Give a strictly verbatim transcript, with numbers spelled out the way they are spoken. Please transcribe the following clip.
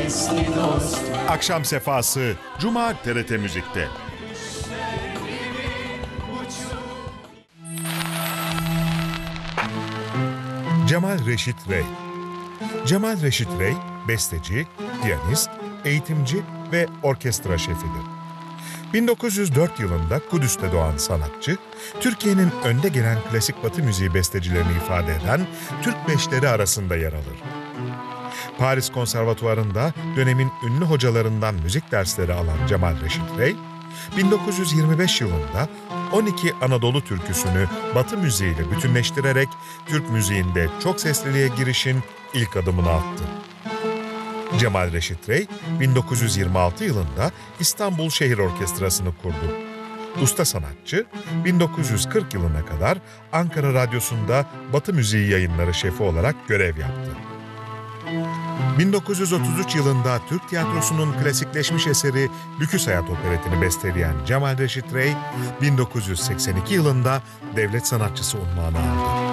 Akşam Sefası Cuma T R T Müzik'te. Cemal Reşit Rey. Cemal Reşit Rey, besteci, piyanist, eğitimci ve orkestra şefidir. bin dokuz yüz dört yılında Kudüs'te doğan sanatçı, Türkiye'nin önde gelen klasik batı müziği bestecilerini ifade eden Türk beşleri arasında yer alır. Paris Konservatuvarı'nda dönemin ünlü hocalarından müzik dersleri alan Cemal Reşit Rey, bin dokuz yüz yirmi beş yılında on iki Anadolu türküsünü Batı müziğiyle bütünleştirerek Türk müziğinde çok sesliliğe girişin ilk adımını attı. Cemal Reşit Rey, bin dokuz yüz yirmi altı yılında İstanbul Şehir Orkestrası'nı kurdu. Usta sanatçı, bin dokuz yüz kırk yılına kadar Ankara Radyosu'nda Batı Müziği Yayınları şefi olarak görev yaptı. bin dokuz yüz otuz üç yılında Türk tiyatrosunun klasikleşmiş eseri Lüküs Hayat operetini besteleyen Cemal Reşit Rey, bin dokuz yüz seksen iki yılında devlet sanatçısı unvanı aldı.